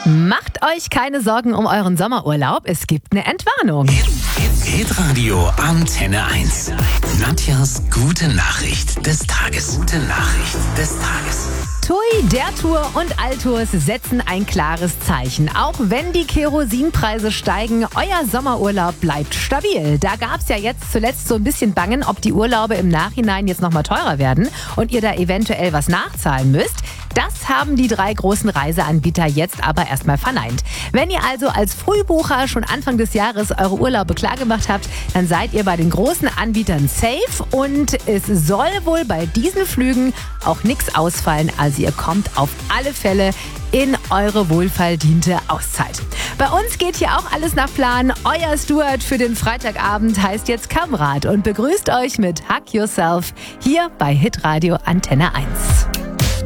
Macht euch keine Sorgen um euren Sommerurlaub, es gibt eine Entwarnung. Hitradio Antenne 1. Nadjas gute Nachricht des Tages. TUI, der Tour und Altours setzen ein klares Zeichen. Auch wenn die Kerosinpreise steigen, euer Sommerurlaub bleibt stabil. Da gab es ja jetzt zuletzt so ein bisschen Bangen, ob die Urlaube im Nachhinein jetzt nochmal teurer werden und ihr da eventuell was nachzahlen müsst. Das haben die 3 großen Reiseanbieter jetzt aber erstmal verneint. Wenn ihr also als Frühbucher schon Anfang des Jahres eure Urlaube klargemacht habt, dann seid ihr bei den großen Anbietern safe und es soll wohl bei diesen Flügen auch nichts ausfallen. Also ihr kommt auf alle Fälle in eure wohlverdiente Auszeit. Bei uns geht hier auch alles nach Plan. Euer Steward für den Freitagabend heißt jetzt Kamrat und begrüßt euch mit Hug Yourself hier bei Hitradio Antenne 1.